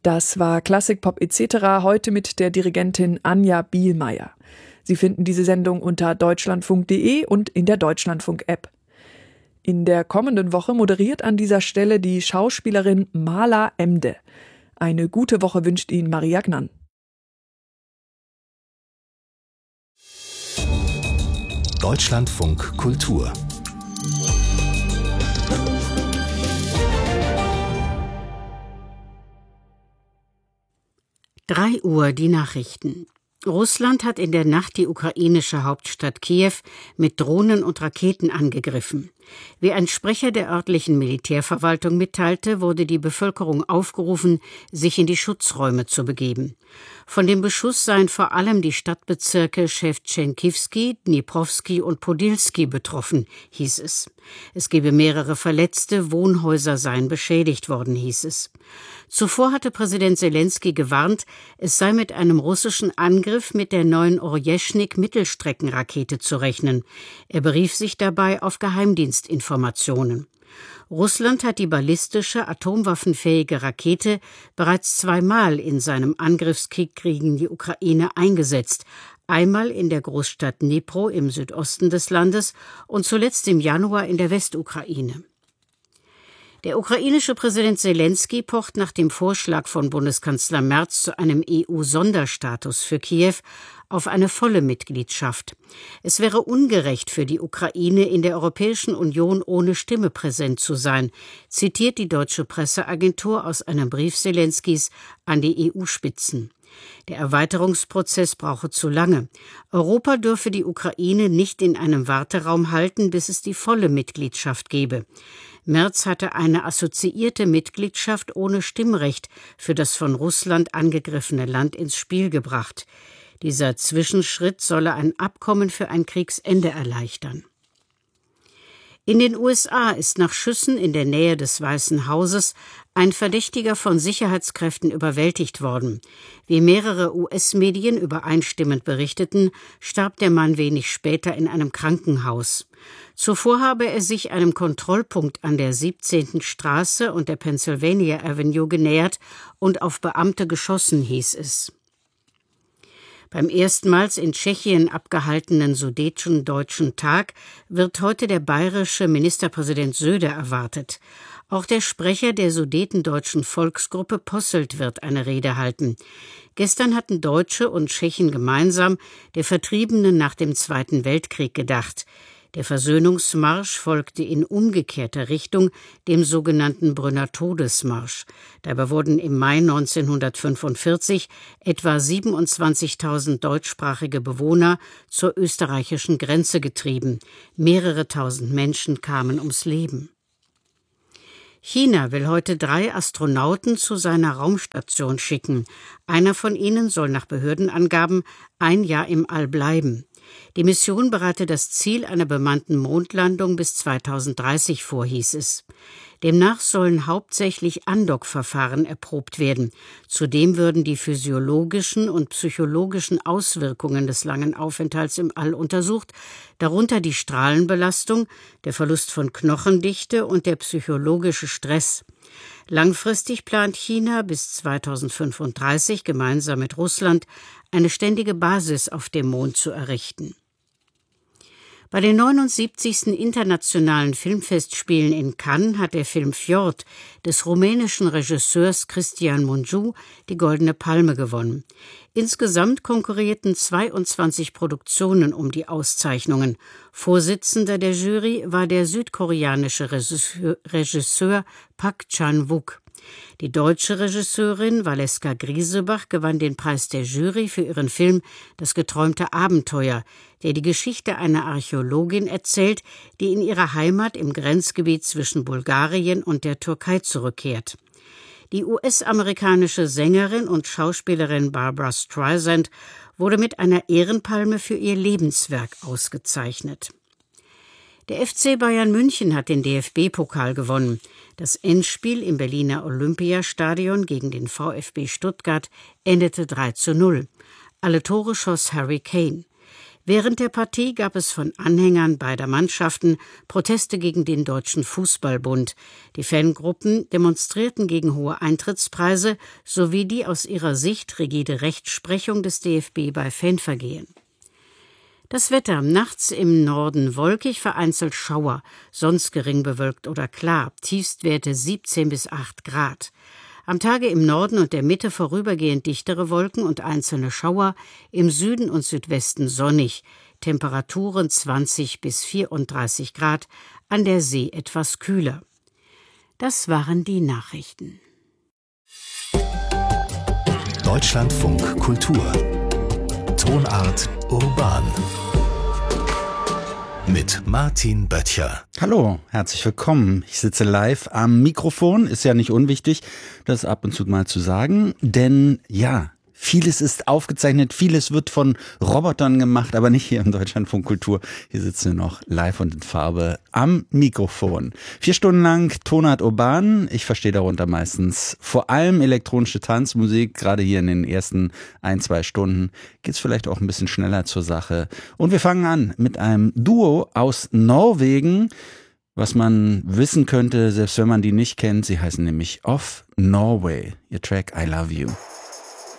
Das war Klassikpop etc. heute mit der Dirigentin Anja Bielmeier. Sie finden diese Sendung unter deutschlandfunk.de und in der Deutschlandfunk-App. In der kommenden Woche moderiert an dieser Stelle die Schauspielerin Mala Emde. Eine gute Woche wünscht Ihnen Maria Gnann. Deutschlandfunk Kultur 3 Uhr die Nachrichten. Russland hat in der Nacht die ukrainische Hauptstadt Kiew mit Drohnen und Raketen angegriffen. Wie ein Sprecher der örtlichen Militärverwaltung mitteilte, wurde die Bevölkerung aufgerufen, sich in die Schutzräume zu begeben. Von dem Beschuss seien vor allem die Stadtbezirke Schewtschenkivsky, Dniprovsky und Podilsky betroffen, hieß es. Es gebe mehrere Verletzte, Wohnhäuser seien beschädigt worden, hieß es. Zuvor hatte Präsident Selenskyj gewarnt, es sei mit einem russischen Angriff mit der neuen Orjeschnik-Mittelstreckenrakete zu rechnen. Er berief sich dabei auf Geheimdienstinformationen. Russland hat die ballistische, atomwaffenfähige Rakete bereits 2-mal in seinem Angriffskrieg gegen die Ukraine eingesetzt. Einmal in der Großstadt Dnipro im Südosten des Landes und zuletzt im Januar in der Westukraine. Der ukrainische Präsident Selenskyj pocht nach dem Vorschlag von Bundeskanzler Merz zu einem EU-Sonderstatus für Kiew auf eine volle Mitgliedschaft. Es wäre ungerecht für die Ukraine, in der Europäischen Union ohne Stimme präsent zu sein, zitiert die deutsche Presseagentur aus einem Brief Selenskys an die EU-Spitzen. Der Erweiterungsprozess brauche zu lange. Europa dürfe die Ukraine nicht in einem Warteraum halten, bis es die volle Mitgliedschaft gebe. Merz hatte eine assoziierte Mitgliedschaft ohne Stimmrecht für das von Russland angegriffene Land ins Spiel gebracht. Dieser Zwischenschritt solle ein Abkommen für ein Kriegsende erleichtern. In den USA ist nach Schüssen in der Nähe des Weißen Hauses ein Verdächtiger von Sicherheitskräften überwältigt worden. Wie mehrere US-Medien übereinstimmend berichteten, starb der Mann wenig später in einem Krankenhaus. Zuvor habe er sich einem Kontrollpunkt an der 17. Straße und der Pennsylvania Avenue genähert und auf Beamte geschossen, hieß es. Beim erstmals in Tschechien abgehaltenen Sudetendeutschen Tag wird heute der bayerische Ministerpräsident Söder erwartet. Auch der Sprecher der Sudetendeutschen Volksgruppe Posselt wird eine Rede halten. Gestern hatten Deutsche und Tschechen gemeinsam der Vertriebenen nach dem Zweiten Weltkrieg gedacht. Der Versöhnungsmarsch folgte in umgekehrter Richtung dem sogenannten Brünner Todesmarsch. Dabei wurden im Mai 1945 etwa 27.000 deutschsprachige Bewohner zur österreichischen Grenze getrieben. Mehrere tausend Menschen kamen ums Leben. China will heute 3 Astronauten zu seiner Raumstation schicken. Einer von ihnen soll nach Behördenangaben 1 Jahr im All bleiben. Die Mission bereite das Ziel einer bemannten Mondlandung bis 2030 vor, hieß es. Demnach sollen hauptsächlich Andockverfahren erprobt werden. Zudem würden die physiologischen und psychologischen Auswirkungen des langen Aufenthalts im All untersucht, darunter die Strahlenbelastung, der Verlust von Knochendichte und der psychologische Stress. Langfristig plant China bis 2035 gemeinsam mit Russland eine ständige Basis auf dem Mond zu errichten. Bei den 79. Internationalen Filmfestspielen in Cannes hat der Film Fjord des rumänischen Regisseurs Cristian Mungiu die Goldene Palme gewonnen. Insgesamt konkurrierten 22 Produktionen um die Auszeichnungen. Vorsitzender der Jury war der südkoreanische Regisseur Park Chan-wook. Die deutsche Regisseurin Valeska Griesebach gewann den Preis der Jury für ihren Film »Das geträumte Abenteuer«, der die Geschichte einer Archäologin erzählt, die in ihrer Heimat im Grenzgebiet zwischen Bulgarien und der Türkei zurückkehrt. Die US-amerikanische Sängerin und Schauspielerin Barbra Streisand wurde mit einer Ehrenpalme für ihr Lebenswerk ausgezeichnet. Der FC Bayern München hat den DFB-Pokal gewonnen. Das Endspiel im Berliner Olympiastadion gegen den VfB Stuttgart endete 3:0. Alle Tore schoss Harry Kane. Während der Partie gab es von Anhängern beider Mannschaften Proteste gegen den Deutschen Fußballbund. Die Fangruppen demonstrierten gegen hohe Eintrittspreise sowie die aus ihrer Sicht rigide Rechtsprechung des DFB bei Fanvergehen. Das Wetter: nachts im Norden wolkig, vereinzelt Schauer, sonst gering bewölkt oder klar, Tiefstwerte 17 bis 8 Grad. Am Tage im Norden und der Mitte vorübergehend dichtere Wolken und einzelne Schauer, im Süden und Südwesten sonnig, Temperaturen 20 bis 34 Grad, an der See etwas kühler. Das waren die Nachrichten. Deutschlandfunk Kultur. Tonart urban. Mit Martin Böttcher. Hallo, herzlich willkommen. Ich sitze live am Mikrofon. Ist ja nicht unwichtig, das ab und zu mal zu sagen. Denn ja, vieles ist aufgezeichnet, vieles wird von Robotern gemacht, aber nicht hier im Deutschlandfunk Kultur. Hier sitzen wir noch live und in Farbe am Mikrofon. 4 Stunden lang Tonart urban. Ich verstehe darunter meistens vor allem elektronische Tanzmusik. Gerade hier in den ersten 1-2 Stunden geht es vielleicht auch ein bisschen schneller zur Sache. Und wir fangen an mit einem Duo aus Norwegen, was man wissen könnte, selbst wenn man die nicht kennt. Sie heißen nämlich Off Norway. Ihr Track I Love You.